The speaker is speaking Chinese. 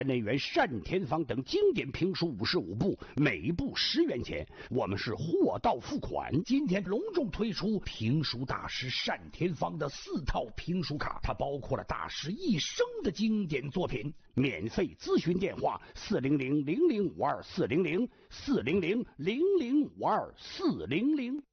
内园单田芳等经典评书55部，每部10元钱。我们是货到付款。今天隆重推出评书大师单田芳的4套评书卡，它包括了大师一生的经典作品。免费咨询电话：400-0052-400，400-0052-400。